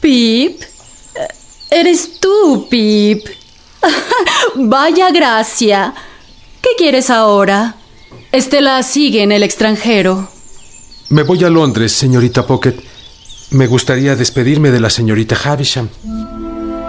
Pip, eres tú, Pip. Vaya gracia. ¿Qué quieres ahora? Estela sigue en el extranjero. Me voy a Londres, señorita Pocket. Me gustaría despedirme de la señorita Havisham.